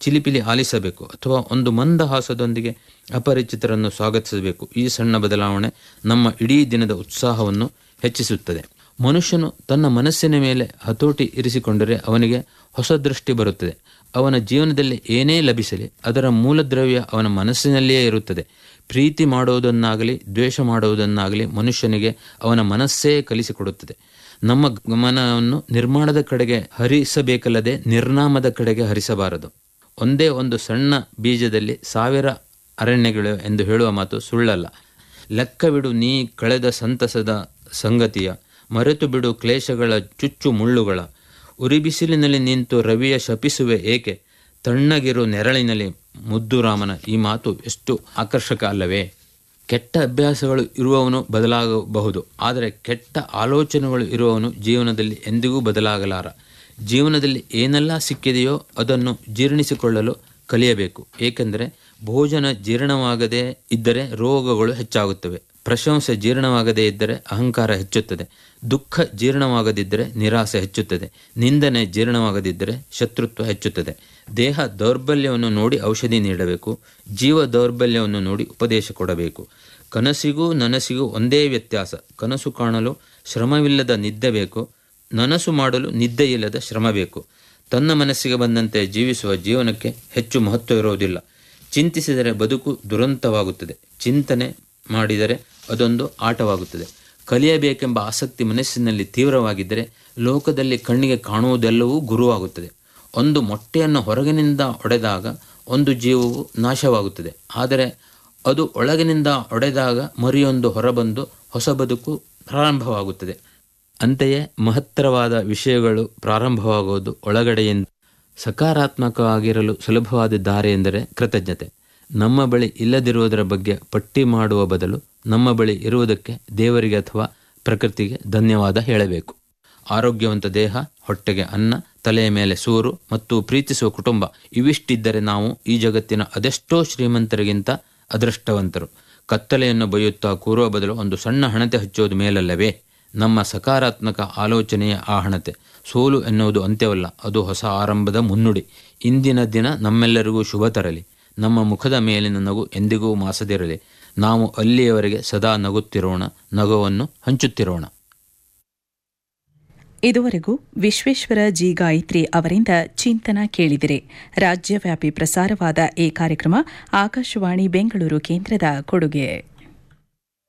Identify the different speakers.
Speaker 1: ಚಿಲಿಪಿಲಿ ಆಲಿಸಬೇಕು ಅಥವಾ ಒಂದು ಮಂದಹಾಸದೊಂದಿಗೆ ಅಪರಿಚಿತರನ್ನು ಸ್ವಾಗತಿಸಬೇಕು. ಈ ಸಣ್ಣ ಬದಲಾವಣೆ ನಮ್ಮ ಇಡೀ ದಿನದ ಉತ್ಸಾಹವನ್ನು ಹೆಚ್ಚಿಸುತ್ತದೆ. ಮನುಷ್ಯನು ತನ್ನ ಮನಸ್ಸಿನ ಮೇಲೆ ಹತೋಟಿ ಇರಿಸಿಕೊಂಡರೆ ಅವನಿಗೆ ಹೊಸ ದೃಷ್ಟಿ ಬರುತ್ತದೆ. ಅವನ ಜೀವನದಲ್ಲಿ ಏನೇ ಲಭಿಸಲಿ ಅದರ ಮೂಲದ್ರವ್ಯ ಅವನ ಮನಸ್ಸಿನಲ್ಲಿಯೇ ಇರುತ್ತದೆ. ಪ್ರೀತಿ ಮಾಡುವುದನ್ನಾಗಲಿ ದ್ವೇಷ ಮಾಡುವುದನ್ನಾಗಲಿ ಮನುಷ್ಯನಿಗೆ ಅವನ ಮನಸ್ಸೇ ಕಲಿಸಿಕೊಡುತ್ತದೆ. ನಮ್ಮ ಗಮನವನ್ನು ನಿರ್ಮಾಣದ ಕಡೆಗೆ ಹರಿಸಬೇಕಲ್ಲದೆ ನಿರ್ನಾಮದ ಕಡೆಗೆ ಹರಿಸಬಾರದು. ಒಂದೇ ಒಂದು ಸಣ್ಣ ಬೀಜದಲ್ಲಿ 1000 ಅರಣ್ಯಗಳು ಎಂದು ಹೇಳುವ ಮಾತು ಸುಳ್ಳಲ್ಲ. ಲೆಕ್ಕವಿಡು ನೀ ಕಳೆದ ಸಂತಸದ ಸಂಗತಿಯ, ಮರೆತು ಬಿಡು ಕ್ಲೇಶಗಳ ಚುಚ್ಚು ಮುಳ್ಳುಗಳ, ಉರಿಬಿಸಿಲಿನಲ್ಲಿ ನಿಂತು ರವಿಯ ಶಪಿಸುವೆ ಏಕೆ, ತಣ್ಣಗಿರು ನೆರಳಿನಲ್ಲಿ ಮುದ್ದುರಾಮನ. ಈ ಮಾತು ಎಷ್ಟು ಆಕರ್ಷಕ ಅಲ್ಲವೇ? ಕೆಟ್ಟ ಅಭ್ಯಾಸಗಳು ಇರುವವನು ಬದಲಾಗಬಹುದು, ಆದರೆ ಕೆಟ್ಟ ಆಲೋಚನೆಗಳು ಇರುವವನು ಜೀವನದಲ್ಲಿ ಎಂದಿಗೂ ಬದಲಾಗಲಾರ. ಜೀವನದಲ್ಲಿ ಏನೆಲ್ಲ ಸಿಕ್ಕಿದೆಯೋ ಅದನ್ನು ಜೀರ್ಣಿಸಿಕೊಳ್ಳಲು ಕಲಿಯಬೇಕು. ಏಕೆಂದರೆ ಭೋಜನ ಜೀರ್ಣವಾಗದೇ ಇದ್ದರೆ ರೋಗಗಳು ಹೆಚ್ಚಾಗುತ್ತವೆ. ಪ್ರಶಂಸೆ ಜೀರ್ಣವಾಗದೇ ಇದ್ದರೆ ಅಹಂಕಾರ ಹೆಚ್ಚುತ್ತದೆ. ದುಃಖ ಜೀರ್ಣವಾಗದಿದ್ದರೆ ನಿರಾಸೆ ಹೆಚ್ಚುತ್ತದೆ. ನಿಂದನೆ ಜೀರ್ಣವಾಗದಿದ್ದರೆ ಶತ್ರುತ್ವ ಹೆಚ್ಚುತ್ತದೆ. ದೇಹ ದೌರ್ಬಲ್ಯವನ್ನು ನೋಡಿ ಔಷಧಿ ನೀಡಬೇಕು. ಜೀವ ದೌರ್ಬಲ್ಯವನ್ನು ನೋಡಿ ಉಪದೇಶ ಕೊಡಬೇಕು. ಕನಸಿಗೂ ನನಸಿಗೂ ಒಂದೇ ವ್ಯತ್ಯಾಸ. ಕನಸು ಕಾಣಲು ಶ್ರಮವಿಲ್ಲದ ನಿದ್ದೆ ಬೇಕು, ನನಸು ಮಾಡಲು ನಿದ್ದೆಯಿಲ್ಲದ ಶ್ರಮ ಬೇಕು. ತನ್ನ ಮನಸ್ಸಿಗೆ ಬಂದಂತೆ ಜೀವಿಸುವ ಜೀವನಕ್ಕೆ ಹೆಚ್ಚು ಮಹತ್ವ ಇರುವುದಿಲ್ಲ. ಚಿಂತಿಸಿದರೆ ಬದುಕು ದುರಂತವಾಗುತ್ತದೆ. ಚಿಂತನೆ ಮಾಡಿದರೆ ಅದೊಂದು ಆಟವಾಗುತ್ತದೆ. ಕಲಿಯಬೇಕೆಂಬ ಆಸಕ್ತಿ ಮನಸ್ಸಿನಲ್ಲಿ ತೀವ್ರವಾಗಿದ್ದರೆ ಲೋಕದಲ್ಲಿ ಕಣ್ಣಿಗೆ ಕಾಣುವುದೆಲ್ಲವೂ ಗುರುವಾಗುತ್ತದೆ. ಒಂದು ಮೊಟ್ಟೆಯನ್ನು ಹೊರಗಿನಿಂದ ಒಡೆದಾಗ ಒಂದು ಜೀವವು ನಾಶವಾಗುತ್ತದೆ, ಆದರೆ ಅದು ಒಳಗಿನಿಂದ ಒಡೆದಾಗ ಮರಿಯೊಂದು ಹೊರಬಂದು ಹೊಸ ಬದುಕು ಪ್ರಾರಂಭವಾಗುತ್ತದೆ. ಅಂತೆಯೇ ಮಹತ್ತರವಾದ ವಿಷಯಗಳು ಪ್ರಾರಂಭವಾಗುವುದು ಒಳಗಡೆಯಿಂದ. ಸಕಾರಾತ್ಮಕವಾಗಿರಲು ಸುಲಭವಾದ ದಾರಿ ಎಂದರೆ ಕೃತಜ್ಞತೆ. ನಮ್ಮ ಬಳಿ ಇಲ್ಲದಿರುವುದರ ಬಗ್ಗೆ ಪಟ್ಟಿ ಮಾಡುವ ಬದಲು ನಮ್ಮ ಬಳಿ ಇರುವುದಕ್ಕೆ ದೇವರಿಗೆ ಅಥವಾ ಪ್ರಕೃತಿಗೆ ಧನ್ಯವಾದ ಹೇಳಬೇಕು. ಆರೋಗ್ಯವಂತ ದೇಹ, ಹೊಟ್ಟೆಗೆ ಅನ್ನ, ತಲೆಯ ಮೇಲೆ ಸೂರು ಮತ್ತು ಪ್ರೀತಿಸುವ ಕುಟುಂಬ ಇವಿಷ್ಟಿದ್ದರೆ ನಾವು ಈ ಜಗತ್ತಿನ ಅದೆಷ್ಟೋ ಶ್ರೀಮಂತರಿಗಿಂತ ಅದೃಷ್ಟವಂತರು. ಕತ್ತಲೆಯನ್ನು ಬೈಯುತ್ತಾ ಕೂರುವ ಬದಲು ಒಂದು ಸಣ್ಣ ಹಣತೆ ಹಚ್ಚೋದು ಮೇಲಲ್ಲವೇ? ನಮ್ಮ ಸಕಾರಾತ್ಮಕ ಆಲೋಚನೆಯ ಆ ಹಣತೆ. ಸೋಲು ಎನ್ನುವುದು ಅಂತ್ಯವಲ್ಲ, ಅದು ಹೊಸ ಆರಂಭದ ಮುನ್ನುಡಿ. ಇಂದಿನ ದಿನ ನಮ್ಮೆಲ್ಲರಿಗೂ ಶುಭ ತರಲಿ. ನಮ್ಮ ಮುಖದ ಮೇಲಿನ ನಗು ಎಂದಿಗೂ ಮಾಸದಿರಲಿ. ನಾವು ಅಲ್ಲಿಯವರೆಗೆ ಸದಾ ನಗುತ್ತಿರೋಣ, ನಗುವನ್ನು ಹಂಚುತ್ತಿರೋಣ.
Speaker 2: ಇದುವರೆಗೂ ವಿಶ್ವೇಶ್ವರ ಜಿ ಗಾಯತ್ರಿ ಅವರಿಂದ ಚಿಂತನ ಕೇಳಿದಿರಿ. ರಾಜ್ಯವ್ಯಾಪಿ ಪ್ರಸಾರವಾದ ಈ ಕಾರ್ಯಕ್ರಮ ಆಕಾಶವಾಣಿ ಬೆಂಗಳೂರು ಕೇಂದ್ರದ ಕೊಡುಗೆ.